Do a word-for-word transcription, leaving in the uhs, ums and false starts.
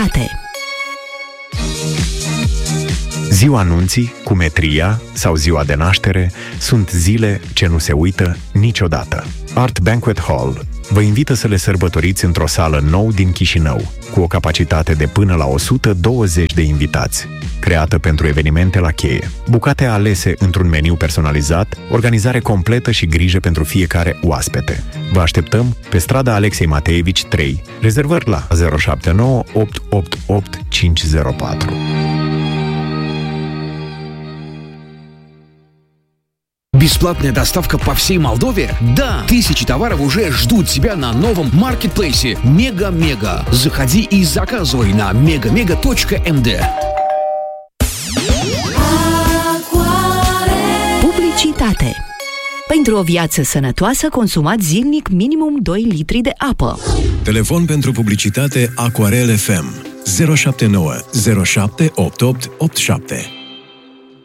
Publicitate. Ziua anunții, cumetria sau ziua de naștere sunt zile ce nu se uită niciodată. Art Banquet Hall vă invită să le sărbătoriți într-o sală nou din Chișinău, cu o capacitate de până la o sută douăzeci de invitați. Creată pentru evenimente la cheie, bucate alese într-un meniu personalizat, organizare completă și grijă pentru fiecare oaspete. Vă așteptăm pe strada Alexei Mateevici trei, rezervări la zero șapte nouă opt opt opt cinci zero patru. Бесплатная доставка по всей Молдове? Да! Тысячи товаров уже ждут тебя на новом маркетплейсе Мега-Мега. Заходи и заказывай на мега-мега точка эм дэ. Publicitate. Pentru o viață sănătoasă, consumați zilnic minimum doi litri de apă. Telefon pentru publicitate Aquarel F M zero șapte nouă zero șapte opt opt opt șapte.